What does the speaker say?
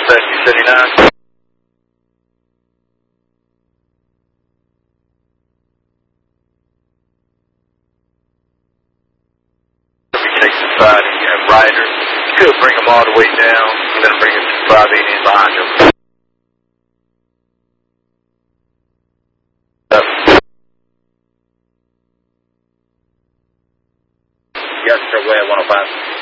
279. Takes the side and you have riders. You could bring them all the way down. I'm going to bring them to 580 in behind you. Yes, sir, way at 105.